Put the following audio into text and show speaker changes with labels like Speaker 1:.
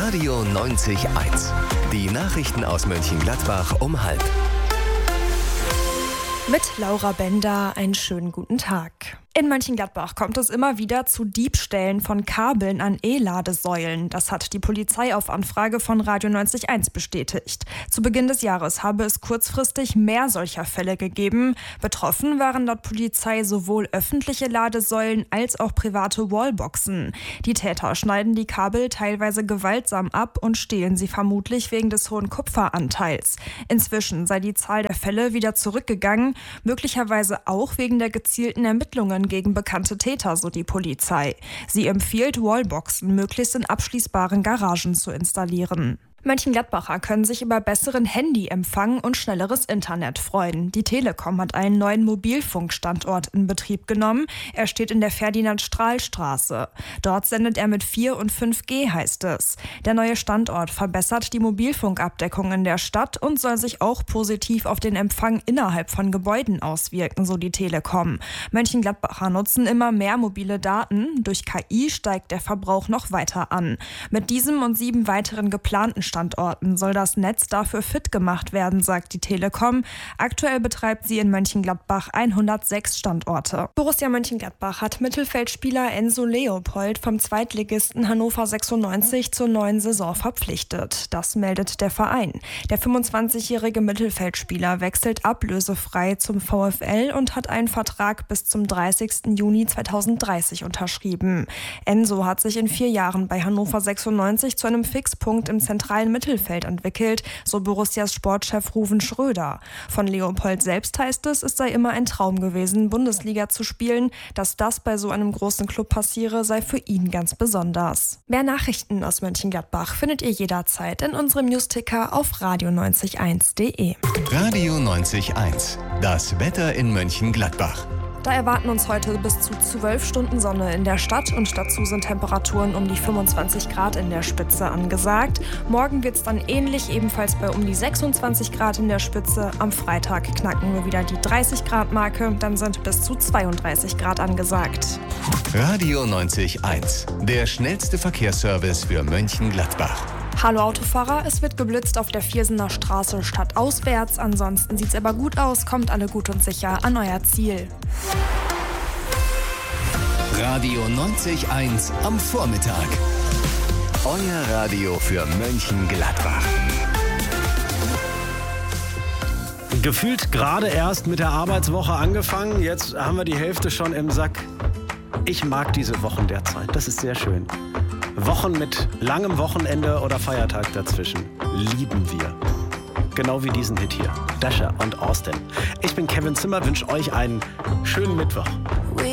Speaker 1: Radio 90.1. Die Nachrichten aus Mönchengladbach um 12:30.
Speaker 2: Mit Laura Bender einen schönen guten Tag. In Mönchengladbach kommt es immer wieder zu Diebstählen von Kabeln an E-Ladesäulen. Das hat die Polizei auf Anfrage von Radio 90.1 bestätigt. Zu Beginn des Jahres habe es kurzfristig mehr solcher Fälle gegeben. Betroffen waren laut Polizei sowohl öffentliche Ladesäulen als auch private Wallboxen. Die Täter schneiden die Kabel teilweise gewaltsam ab und stehlen sie vermutlich wegen des hohen Kupferanteils. Inzwischen sei die Zahl der Fälle wieder zurückgegangen, möglicherweise auch wegen der gezielten Ermittlungen gegen bekannte Täter, so die Polizei. Sie empfiehlt, Wallboxen möglichst in abschließbaren Garagen zu installieren. Mönchengladbacher können sich über besseren Handyempfang und schnelleres Internet freuen. Die Telekom hat einen neuen Mobilfunkstandort in Betrieb genommen. Er steht in der Ferdinand-Strahl-Straße. Dort sendet er mit 4 und 5G, heißt es. Der neue Standort verbessert die Mobilfunkabdeckung in der Stadt und soll sich auch positiv auf den Empfang innerhalb von Gebäuden auswirken, so die Telekom. Mönchengladbacher nutzen immer mehr mobile Daten. Durch KI steigt der Verbrauch noch weiter an. Mit diesem und 7 weiteren geplanten Standorten soll das Netz dafür fit gemacht werden, sagt die Telekom. Aktuell betreibt sie in Mönchengladbach 106 Standorte. Borussia Mönchengladbach hat Mittelfeldspieler Enzo Leopold vom Zweitligisten Hannover 96 zur neuen Saison verpflichtet. Das meldet der Verein. Der 25-jährige Mittelfeldspieler wechselt ablösefrei zum VfL und hat einen Vertrag bis zum 30. Juni 2030 unterschrieben. Enzo hat sich in 4 Jahren bei Hannover 96 zu einem Fixpunkt im zentralen Mittelfeld entwickelt, so Borussias Sportchef Ruven Schröder. Von Leopold selbst heißt es sei immer ein Traum gewesen, Bundesliga zu spielen. Dass das bei so einem großen Club passiere, sei für ihn ganz besonders. Mehr Nachrichten aus Mönchengladbach findet ihr jederzeit in unserem Newsticker auf radio90.1.de.
Speaker 1: Radio 90.1. Das Wetter in Mönchengladbach.
Speaker 2: Da erwarten uns heute bis zu 12 Stunden Sonne in der Stadt und dazu sind Temperaturen um die 25 Grad in der Spitze angesagt. Morgen wird es dann ähnlich, ebenfalls bei um die 26 Grad in der Spitze. Am Freitag knacken wir wieder die 30 Grad Marke, dann sind bis zu 32 Grad angesagt.
Speaker 1: Radio 90.1. Der schnellste Verkehrsservice für Mönchengladbach.
Speaker 2: Hallo Autofahrer, es wird geblitzt auf der Viersener Straße stadtauswärts. Ansonsten sieht's aber gut aus, kommt alle gut und sicher an euer Ziel.
Speaker 1: Radio 90.1 am Vormittag. Euer Radio für Mönchengladbach.
Speaker 3: Gefühlt gerade erst mit der Arbeitswoche angefangen, jetzt haben wir die Hälfte schon im Sack. Ich mag diese Wochen derzeit, das ist sehr schön. Wochen mit langem Wochenende oder Feiertag dazwischen. Lieben wir. Genau wie diesen Hit hier. Dasher und Austin. Ich bin Kevin Zimmer, wünsche euch einen schönen Mittwoch.